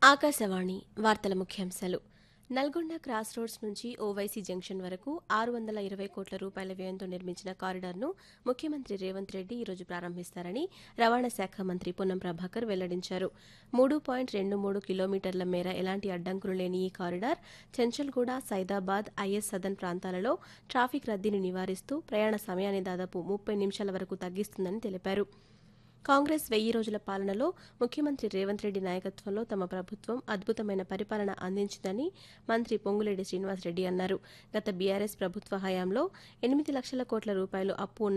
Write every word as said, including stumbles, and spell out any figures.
ఆకాశవాణి వార్తల ముఖ్యాంశాలు. Nalgonda cross roads నుంచి ఓవైసీ జంక్షన్ వరకు ఆరు వందల ఇరవై కోట్ల రూపాయల వ్యయంతో నిర్మించిన కారిడార్ను ముఖ్యమంత్రి రేవంత్ రెడ్డి ఈరోజు ప్రారంభిస్తారని రవాణా శాఖ మంత్రి పొన్నం ప్రభాకర్ వెల్లడించారు. మూడు పాయింట్ రెండు మూడు కిలోమీటర్ల మేర ఎలాంటి అడ్డంకులు లేని ఈ కారిడార్ చెంచల్గూడ, సైదాబాద్, ఐఎస్ సదన్ ప్రాంతాలలో ట్రాఫిక్ రద్దీని నివారిస్తూ ప్రయాణ సమయాన్ని దాదాపు ముప్పై నిమిషాల వరకు తగ్గిస్తుందని తెలిపారు. కాంగ్రెస్ వెయ్యి రోజుల పాలనలో ముఖ్యమంత్రి రేవంత్ రెడ్డి నాయకత్వంలో తమ ప్రభుత్వం అద్భుతమైన పరిపాలన అందించిందని మంత్రి పొంగులేటి శ్రీనివాసరెడ్డి అన్నారు. గత బీఆర్ఎస్ ప్రభుత్వ హయాంలో ఎనిమిది లక్షల కోట్ల రూపాయలు అప్పు